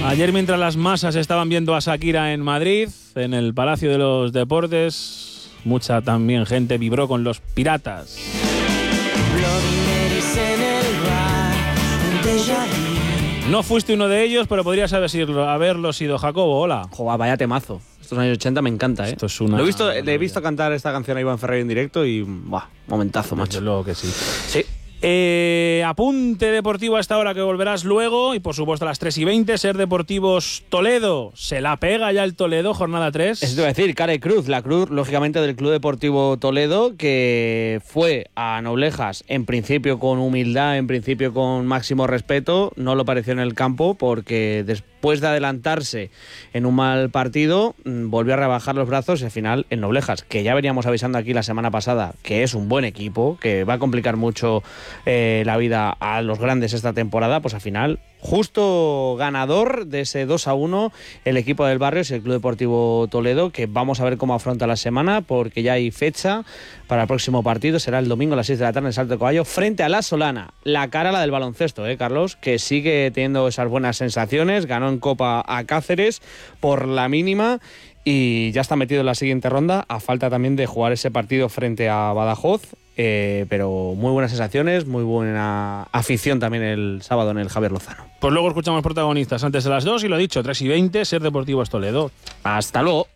Ayer, mientras las masas estaban viendo a Shakira en Madrid, en el Palacio de los Deportes, mucha también gente vibró con los Piratas. No fuiste uno de ellos, pero podrías haberlo sido. Jacobo, hola. Joder, vaya temazo. Estos años 80 me encanta, ¿eh? Esto es una... Le he visto cantar esta canción a Iván Ferreiro en directo y... ¡buah! Momentazo, macho. Desde luego que sí. Sí. Apunte deportivo a esta hora que volverás luego. Y por supuesto a las 3:20, Ser Deportivos Toledo. Se la pega ya el Toledo, jornada 3. Eso te voy a decir, cara y cruz. La cruz, lógicamente, del Club Deportivo Toledo, que fue a Noblejas, en principio con humildad, en principio con máximo respeto. No lo pareció en el campo porque después de adelantarse en un mal partido, volvió a rebajar los brazos y al final en Noblejas, que ya veníamos avisando aquí la semana pasada, que es un buen equipo, que va a complicar mucho la vida a los grandes esta temporada, pues al final justo ganador de ese 2-1 el equipo del barrio es el Club Deportivo Toledo, que vamos a ver cómo afronta la semana, porque ya hay fecha para el próximo partido. Será el domingo a las 6 de la tarde en Salto de Caballo frente a la Solana. La cara la del baloncesto, Carlos, que sigue teniendo esas buenas sensaciones. Ganó en Copa a Cáceres por la mínima y ya está metido en la siguiente ronda, a falta también de jugar ese partido frente a Badajoz. Pero muy buenas sensaciones, muy buena afición también el sábado en el Javier Lozano. Pues luego escuchamos protagonistas antes de las 2 y lo dicho, 3:20, Ser Deportivos Toledo. Hasta luego.